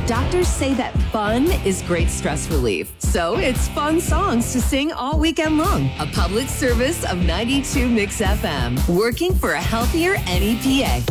Doctors say that fun is great stress relief. So it's fun songs to sing all weekend long. A public service of 92 Mix FM. Working for a healthier NEPA.